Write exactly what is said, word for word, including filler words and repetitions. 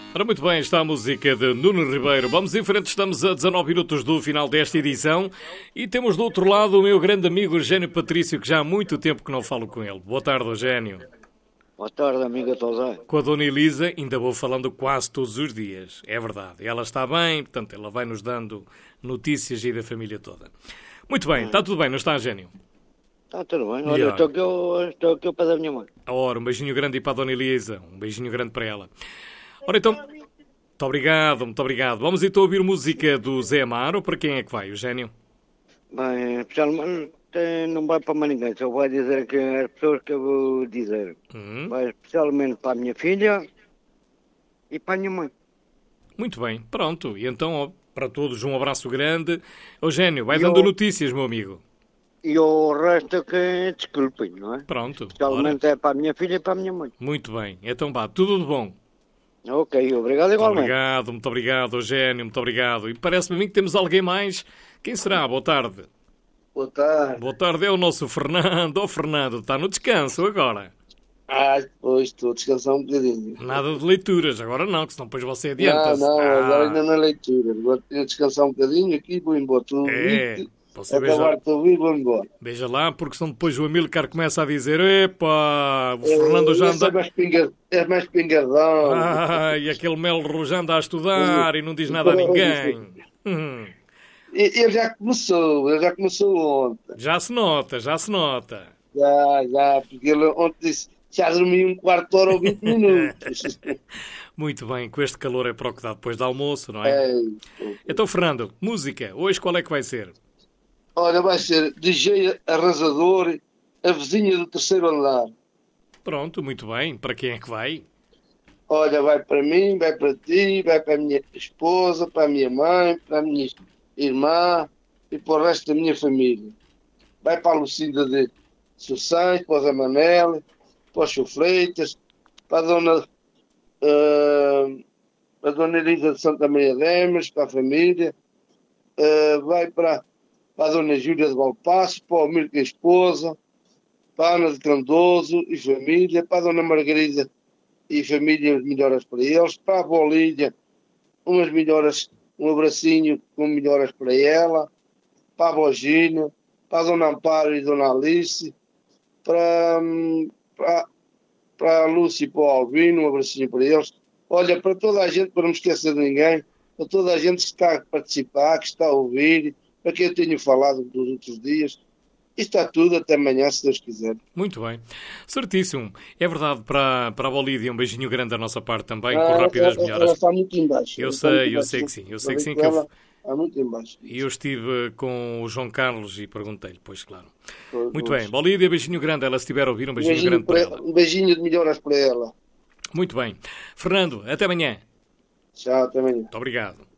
Ora, muito bem, está a música de Nuno Ribeiro. Vamos em frente, estamos a dezanove minutos do final desta edição e temos do outro lado o meu grande amigo Eugénio Patrício, que já há muito tempo que não falo com ele. Boa tarde, Eugénio. Boa tarde, amiga Tosé. Com a Dona Elisa ainda vou falando quase todos os dias, é verdade. Ela está bem, portanto ela vai nos dando notícias e da família toda. Muito bem, está tudo bem, não está, Eugénio? Está tudo bem. Olha, estou aqui, eu, estou aqui ao pé da minha mãe. Ora, um beijinho grande e para a Dona Elisa, um beijinho grande para ela. Ora então, muito obrigado, muito obrigado. Vamos então ouvir música do Zé Amaro. Para quem é que vai, Eugénio? Bem, especialmente não vai para mais ninguém, só vai dizer que as pessoas que eu vou dizer. Hum. Vai especialmente para a minha filha e para a minha mãe. Muito bem, pronto. E então, ó, para todos, um abraço grande. Eugénio, vai E dando eu- notícias, meu amigo. E o resto que desculpem, não é? Pronto. Especialmente é para a minha filha e para a minha mãe. Ora, muito bem. Então vá, tudo de bom. Ok, obrigado Muito igualmente. obrigado, muito obrigado, Eugénio, muito obrigado. E parece-me a mim que temos alguém mais. Quem será? Boa tarde. Boa tarde. Boa tarde, é o nosso Fernando. Ó, Fernando, está no descanso agora. Ah, depois estou a descansar um bocadinho. Nada de leituras, agora não, que senão depois você Não, adianta-se. não, agora Ah, ainda na leitura. Agora tenho a descansar um bocadinho aqui, vou embora. Estou a É, ouvir, você acabar veja, de ouvir, vou embora. veja lá, porque senão depois o Amílcar começa a dizer: epá, o Fernando já Esse é anda. mais, pinga, é mais pingardão. Ai, aquele Melro já anda a estudar e não diz nada a ninguém. Hum, E- Ele já começou, ele já começou ontem. já se nota, já se nota. Já, já, porque ele ontem disse, já dormi um quarto de hora ou vinte minutos. Muito bem, com este calor é para o que dá depois do almoço, não é? É, Então, Fernando, música, hoje qual é que vai ser? olha, vai ser D J Arrasador, a vizinha do terceiro andar. Pronto, muito bem, para quem é que vai? Olha, vai para mim, vai para ti, vai para a minha esposa, para a minha mãe, para a minha irmã e para o resto da minha família. Vai para a Lucinda de Sossães, para o Zé Manel, para o Sr. Freitas, para a Dona, ah, a Dona Elisa de Santa Maria Demas, para a família. Ah, vai para, para a Dona Júlia de Valpasso, para o Mirko e a esposa, para a Ana de Candoso e família, para a Dona Margarida e família, umas melhoras para eles, para a Bolília, umas melhoras, um abracinho com melhoras para ela, para a Bogina, para a Dona Amparo e Dona Alice, para, hum, para, para a Lúcia e para o Albino, um abracinho para eles. Olha, para toda a gente, para não me esquecer de ninguém, para toda a gente que está a participar, que está a ouvir, para quem eu tenho falado dos outros dias. Isto está tudo, até amanhã, se Deus quiser. Muito bem, certíssimo. É verdade, para, para a Bolívia, um beijinho grande da nossa parte também, com Ah, rápidas ela- melhoras. Ela está muito em baixo. Eu Ela está muito sei, em eu baixo. sei que sim, eu sei Falei que sim, com que eu- ela, está muito em baixo. E eu estive com o João Carlos e perguntei-lhe, pois claro. Pois, Muito pois. bem, Bolívia, beijinho grande, ela se estiver a ouvir, um Um beijinho, beijinho, grande para para- ela. um beijinho de melhoras para ela. Muito bem. Fernando, até amanhã. Tchau, até amanhã. Muito obrigado.